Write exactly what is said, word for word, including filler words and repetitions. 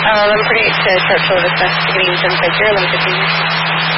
Um, I'm pretty excited to start with us getting some criteria like the